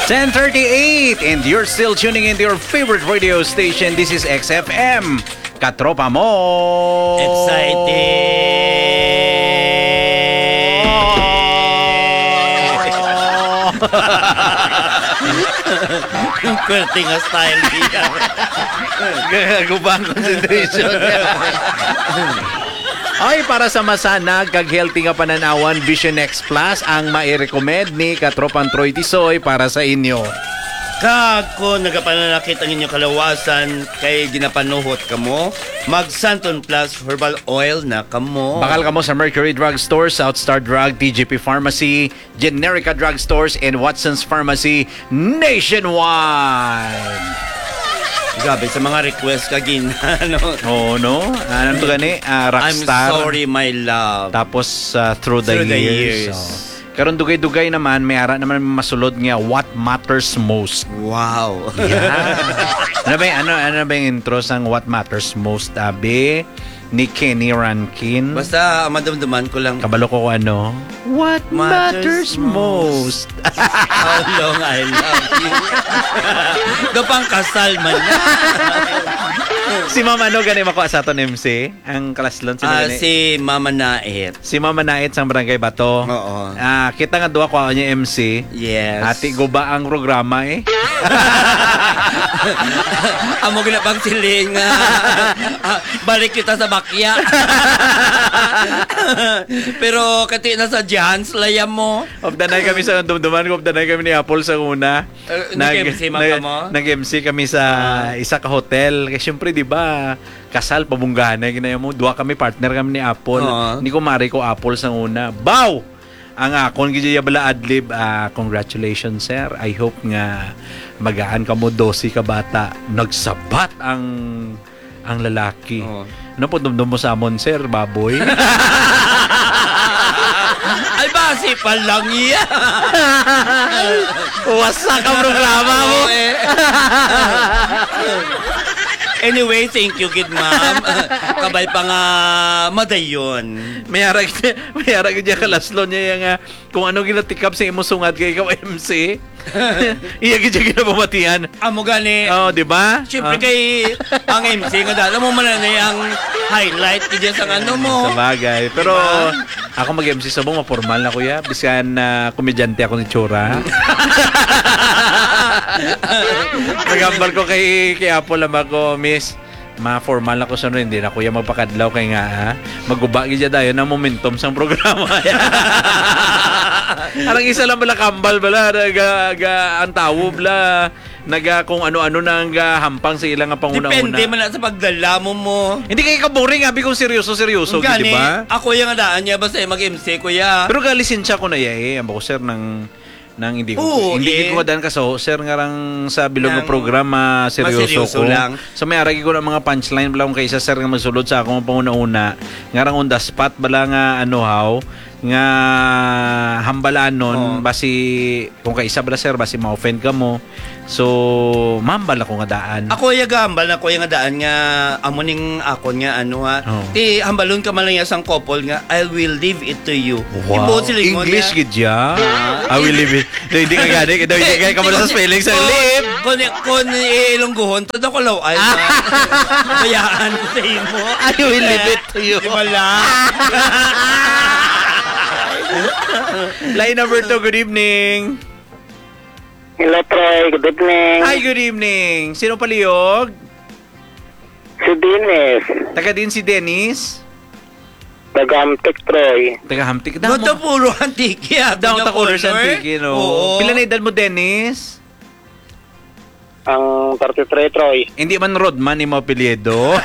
10:38 and you're still tuning into your favorite radio station. This is XFM. Katropa mo. Kwerte nga style niya. Gagubang concentration. Ay, para sa masanag, kag-healthy nga pananawan, Vision X Plus ang mai-recommend ni Katropang Troy Tisoy para sa inyo. Kako, nagapananakit ang inyong kalawasan kay ginapanuhot kamo, mag-Santon Plus Herbal Oil na kamo. Bakal kamo sa Mercury Drug Store, Southstar Drug, TGP Pharmacy, Generica Drug Stores, and Watson's Pharmacy nationwide. Grabe, sa mga request kagin, ano? Oo, no? Ano to gani? Rockstar. I'm sorry, my love. Tapos, Through the Years. Karon dugay-dugay naman, may ara naman masulod nga What Matters Most. Wow. Yeah. ano ba yung intro sang What Matters Most, abi? Ni Kenny Rankin. Basta madamdaman ko lang. Kabalo ko ano? What matters most? How long I love you. Gapang kasal man. Si Mama ano gani makuha sa aton MC? Ang kalaslon si Mama Nait. Si Mama Nait sang Barangay Bato. Oo. Kita nga duwa ko niya MC. Yes. Ati guba ang programa eh. Amo ginapang siling. Balik kita sa bakya. Pero kati na sa Jans, layam mo. Obdanay kami sa dumduman ko, obdanay kami ni Apple sa una. Nag-MC mo? Nag-MC kami sa isa ka hotel. Kasi syempre, di ba, kasal, pabunggahan na ginaya mo. Dua kami, partner kami ni Apple. Hindi ko mari ko Apple sa una. Bow! Ang akon gidya bala adlib, congratulations sir. I hope nga magaan ka mo 12 ka bata. Nagsabat ang lalaki. Ano po dumdum mo sa amon sir, baboy? Ay basi pa lang yan. Wasak ang programa mo. Anyway, thank you, good ma'am. Kabay pa nga madayon. Mayarag niya kalaslo niya yung kung ano ginatikap sa imusungad kay ikaw MC. Iya gid ginabamatian. Amo gani. Oh, di ba? Siyempre kay ang MC nga dala mo man na ang highlight kaya sa ano mo. Sa bagay. Pero ako mag-MC sabong mapormal na kuya. Biskan komedyante ako ni Chura. Nagambal ko kay Apple naman ko, miss. Ma-formal ako sa hindi na kuya magpakadlaw kay nga maguba gid dayon na momentum sang programa. Arang isa lang bala kambal bala ang tawo bala kung ano-ano nang hampang sa ilang panguna-una. Depende man sa pagdala mo. Hindi kay ka-boring abi kung seryoso di ba? Ako yung daan niya basta mag-MC kuya. Pero lisensya ko na ako sir nang hindi ko daan ka sir ngarang sa bilog ng programa seryoso ko lang. So may aragi ko ng mga punchline bala kung kaysa sir nga magsulod sa akong panguna-una ngarang on the spot bala nga nga hambalaan nun basi kung kaisa bala sir basi ma-offend ka mo so mambal ako nga daan ako yung gambal na ko yung daan nga amuning ako nga ti hambalon ka man lang sang couple nga I will leave it to you. Wow. English gid ya. I will leave it. Hindi ka gani hindi ka mo sa spelling sa live. Kun ilongguhon to ko law ay bayaan ko sa imo. I will leave it to you. Di bala. Line number 2, good evening. Hello, Troy. Good evening. Hi, good evening. Sino palihog? Si Dennis. Taga din si Dennis? Taga-Hamtik, Troy. Taga-Hamtik. Doon puro antiki. Doon takulor sa antiki, no? Pila na edad mo, Dennis? Ang 33, Troy. Hindi man Rodman, yung mga apelyido.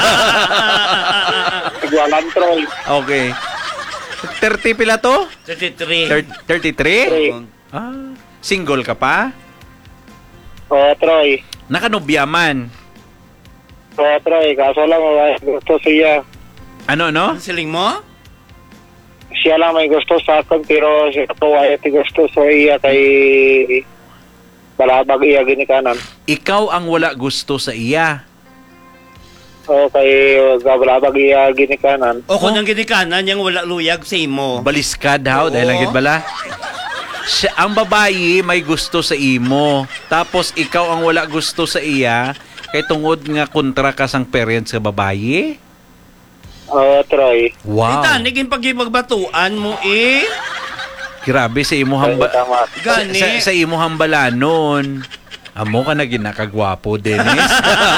Igualan, Troy. Okay. 30 pila to? 33. 33? Single ka pa? Oo, Troy. Nakanobya man? Oo, Troy. Kaso lang, gusto siya. Ano? Siling mo? Siya lang may gusto sa akin, pero siya to ay gusto sa iya kay balabag iya ginikanan. Ikaw ang wala gusto sa iya? Oo, kay balabag iya ginikanan. O kung ang ginikanan, yung wala luyag sa imo. Baliskad, how? Dahil lang bala? ang babayi may gusto sa imo. Tapos ikaw ang wala gusto sa iya kay tungod nga kontra ka sang parents sa babayi. Troy. Wow. Ita, naging pagipagbatuan mo Grabe sa imo Tama. Gani. sa imo hambalanon. Amo ka na ginakagwapo, Dennis.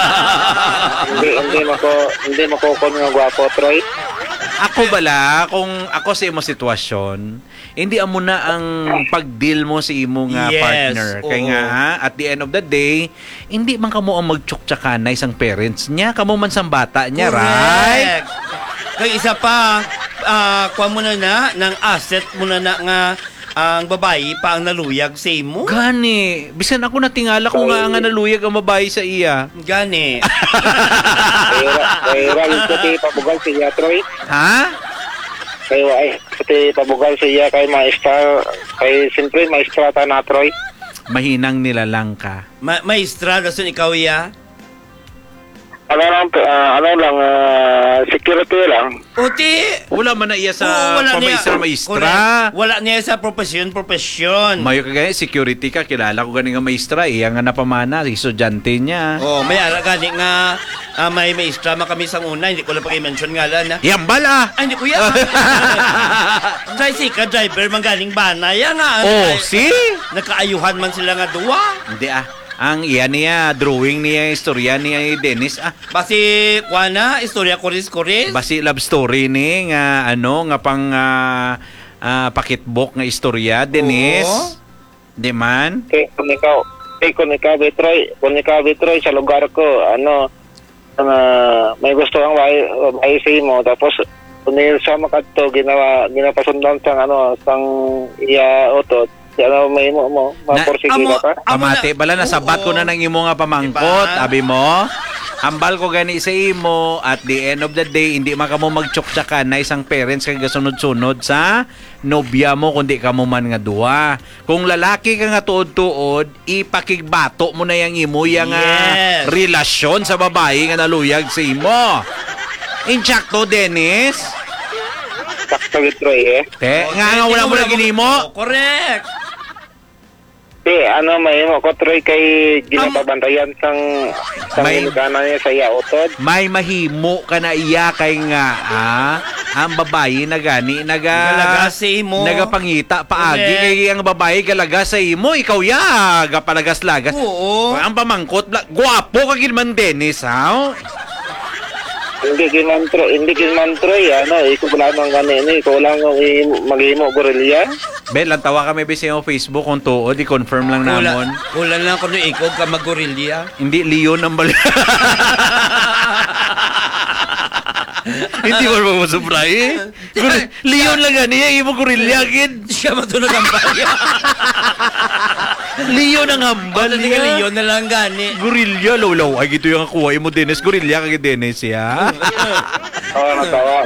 hindi makukon nga gwapo, Troy. Ako bala, kung ako sa imo sitwasyon, hindi amo na ang pag-deal mo sa imo nga Yes, partner. Kaya oo. nga, at the end of the day, hindi man kamo ang magtsuktsakanay sang parents niya, kamo man sang bata niya, right? Kaya isa pa, kuha mo na ng asset mo na nga ang babayi pa ang naluyag sa imo. Gani, bisan ako natingala ko nga naluyag ang babae sa iya. Gani. Kaya ito pabugal siya, Troy. Ha? Kaya ito pabugal siya kay maestra. Kay siyempre maestra ta na, Troy. Mahinang nilalang ka. Maestra, dason ikaw Ano lang, security lang. Uti. Wala man na iya sa Wala pamaistra-maistra. Correct. Wala niya sa profesyon. Mayo ka gani, security ka, kilala ko gani nga maestra, iya nga napamana, estudyante niya. Oh, may ara gani nga may maestra kami sang una, hindi ko lang pag-mention ngalan na. Yambala! Ay, hindi ko yan. Tricycle driver, manggaling bana. Yan nga. Oh, see? Nakaayuhan man sila nga duwa. Hindi ang iya niya, drawing niya, istorya niya ni Dennis. Basi, kuana, istorya kuris-kuris. Basi love story ni nga nga pang pakitbook nga istorya, Dennis. Oo. Di man? Kung ikaw, Betroy, sa lugar ko, may gusto kang bahay sa mo, tapos kunil sa makadto, ginapasundan sang iya otot, may mo, maporsige ka. Pamati, bala nasabat ko na ng imo nga pamangkot, Diba? abi mo. Hambal ko gani sa imo, at the end of the day, hindi man ka mo magtsuktsakan na isang parents kay gasunod-sunod sa nobya mo, kundi ka mo man nga duwa. Kung lalaki ka nga tuod-tuod, ipakigbato mo na yung imo yung Yes. relasyon sa babae nga naluyag sa imo. Inchakto, Dennis. Sakto, Betroy, Nga wala mo na ginimo. Correct. may mo ko, Troy, kay ginapabantayan sang ilugana niya sa iya otot. May mahimo ka na iya kay nga ang babae na gani Galaga sa imo. nagapangita paagi Correct. kay ang babae galaga sa imo, ikaw gapalagas-lagas. Oo. Ang pamangkot guwapo ka gid man, Dennis, ha? Hindi kinman, Troy, ikaw wala nang ganito, ikaw lang maghimo gorilya. Ben, lang tawa kami sa imo Facebook kung tuod, i-confirm lang namon. Ulan lang kung ikaw ka mag-gorilya. Hindi Leon ang bali. Hindi mo masubray. Leon lang ganiya, imo gorilya gid. Siya matulog ang bayan. Leon ang hambal Hindi ka Leon na lang gani. Gorilya, lawlaw. Ay, gito yung kuha mo, Dennis. Gorilya ka Dennis, ya. Natawa.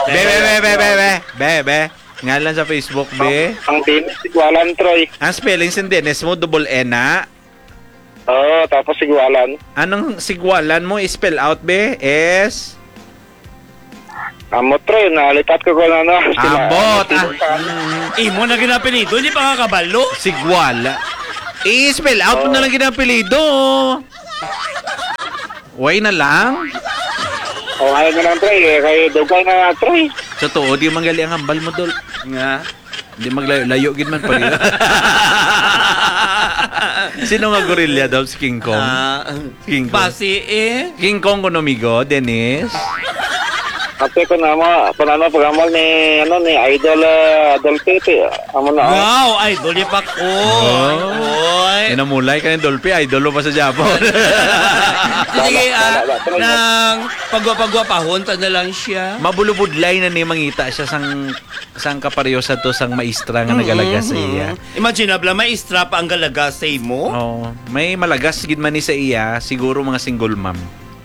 Be. Ngalan sa Facebook, be. Ang Dennis, sigwalan, Troy. Ang spelling sin Dennis mo, double N, na. Oo, tapos sigwalan. Anong sigwalan mo? Spell out, be? S. Amo, Troy, nalipat ko na, Ambot. Imo na ginapinito, hindi pa kakabalo. Sigwala. I-spell out mo na lang ginapilido. Way na lang. Ayaw nga lang, Troy, kay dugay na, Troy. Sa tuod, yung manggali ang hambal mo, Dol. Nga. Hindi maglayo-layo, gid man pa rin. Sino nga gorilla daw? Si King Kong? King Kong. Basi King Kong konomigo, Dennis. Ate ko na mo, pag-amal ni Idol Pepe. Amo na. Wow, idol niya pa ko. Oy. Inamulay ka ni Dolphy, idol mo pa sa Japon. Sige, nang pagwa-pahon, na lang siya. Mabulubudlay na ni mangita siya sang kapareho sa to sang maestra nga nagalaga sa iya. Imagine abla, maestra pa ang galaga sa imo. Oh, may malagas gid man ni sa iya, siguro mga single mom.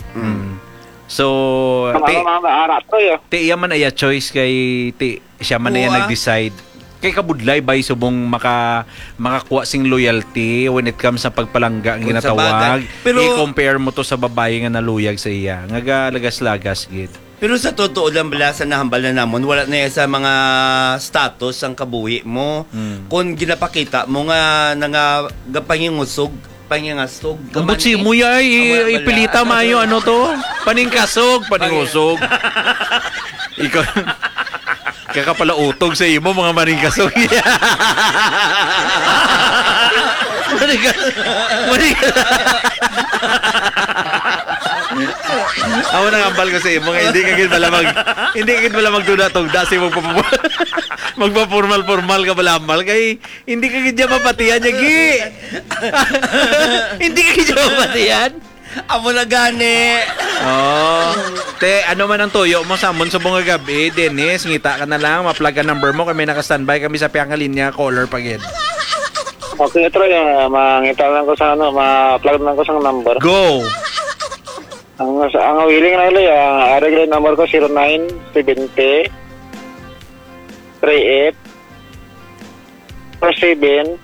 So, ti iya man aya choice kay siya man aya nag-decide. Kay kabudlay bay subong makakuha sing loyalty when it comes sa pagpalangga ang ginatawag. Pero i-compare mo to sa babae nga naluyag sa iya. Nga lagas-lagas gid. Pero sa totoo lang bala sa nahambal na namon, wala na yan sa mga status ang kabuhi mo. Kung ginapakita mo nga pangingusog, pangingasog. Butsi mo yay, ipilita mayo ano to? Paningkasog, paningusog. Ikaw, kaya ka pala utog sa imo mga maningkasog. Ako nangambal ko sa imo nga hindi kagid bala magduda-tugda si magpa-formal ka bala ambal kay hindi kagid diya mapatiyan niya gi. Hindi kagid diya mapatiyan. Amo na gani. Oh. Te, ano man ang tuyo mo sa amon sa bunga gabi, Dennis, ngita ka na lang, ma-plug ang number mo, kami naka-standby kami sa piyang linya, caller pagid. Okay, ito yung mangita lang ko sa ma-plug lang ko sa number. Go. Ang willing na ilo, ang regular number ko 0970 38 47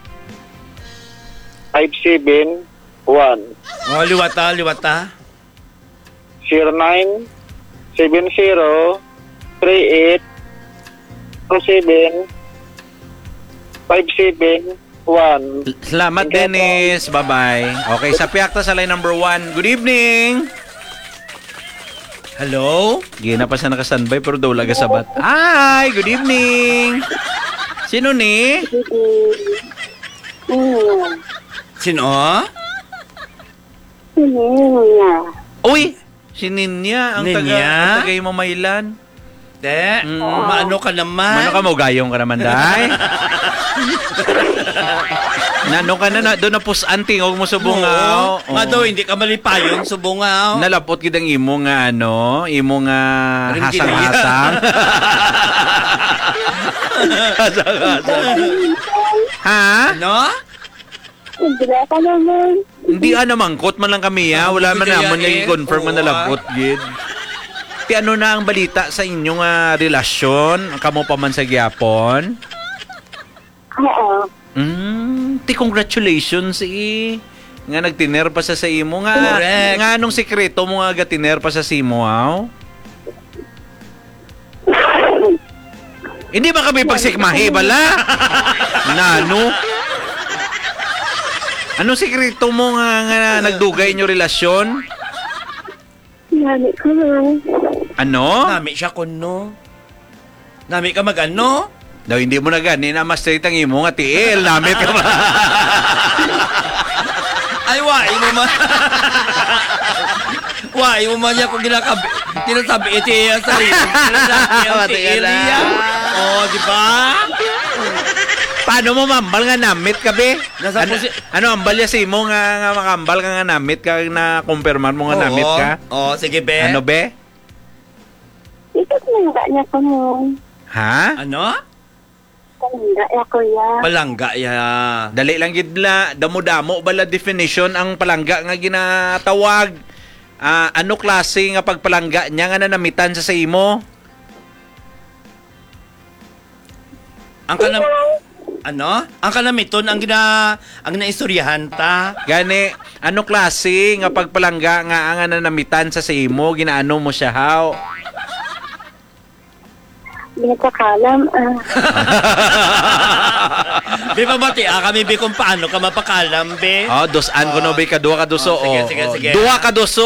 571 Oh, liwata. 0970 38 47 571. Salamat, Dennis. Bye-bye. Okay, sa piyakta sa line number 1. Good evening. Hello? Gina pa siya naka-standby pero daw laga sabat. Hi, good evening. Sino ni? Sino? Uy, si Ninya, ang Ninya? taga Mamaylan. Te, maano ka naman? Mano ka mo, gayong ka naman, day? Nano ka na, doon na pusan, tingog mo sa bungaw. Oo. Daw, hindi ka malipayong sa bungaw. Nalapot kitang imo nga, imo nga Ringgit hasang-hasang. Hasang-hasang. Ha? Ano? Hindi ka naman. Hindi mangkot man lang kami, ha? Wala man Kaya naman yung confirm man nalapot, gid. Ti ano na ang balita sa inyong relasyon? Kamo pa man sa gyapon? Oo. Ti congratulations nga nagtiner pa sa imo nga. Correct. Nga anong sekreto mo nga gatiner pa sa simo, aw? Hindi ba kami pagsikmahi bala? Nano? Anong sekreto mo nga nagdugay inyo relasyon? Nani ko lang. Ano? Nami siya kuno. Nami ka mag-ano? Daw hindi mo na gani na mas straight ang imo nga tiil. Namit ka ba? Ay, wai mo man. Wai mo man niya kung kinasabi iti iya sarili. Kinasabi ang tiiliya. Oh, di ba? Paano mo mambal nga namit ka be? Nasa Ano ambal ya si mo nga makambal ka nga namit ka na kumpirman mo nga namit ka? Oo, sige be. Ano be? Ito palangga niya ko mo. Ha? Ano? Palangga niya ko ya. Palangga ya. Dali lang gid bla, damo-damo bala definition ang palangga nga ginatawag. Ano klase nga pagpalangga niya nga nanamitan sa imo? Ang kanam ano? Ang kanamiton ang naistoryahan ta. Gani, ano klase nga pagpalangga nga ang nanamitan sa imo, ginaano mo siya haw? Binatakalam. Be pabati kami be kung paano ka mapakalam be. Oh, dosan ko no be ka duha ka duso. Sige. Duha ka duso.